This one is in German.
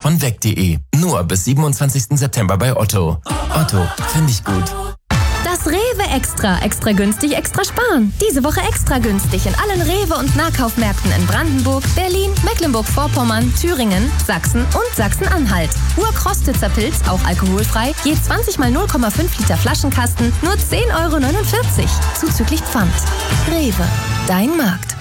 von weg.de. Nur bis 27. September bei Otto. Otto, finde ich gut. Das Rewe Extra. Extra günstig, extra sparen. Diese Woche extra günstig in allen Rewe- und Nahkaufmärkten in Brandenburg, Berlin, Mecklenburg-Vorpommern, Thüringen, Sachsen und Sachsen-Anhalt. Urkrostitzer Pilz, auch alkoholfrei, je 20 mal 0,5 Liter Flaschenkasten, nur 10,49 € zuzüglich Pfand. Rewe, dein Markt.